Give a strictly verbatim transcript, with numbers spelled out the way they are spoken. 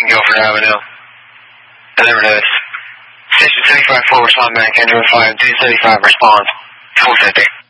Beacon, Guilford Avenue. Deliver this. Station seventy-five four, respond back, Andrew five, two seventy-five, response, four fifty.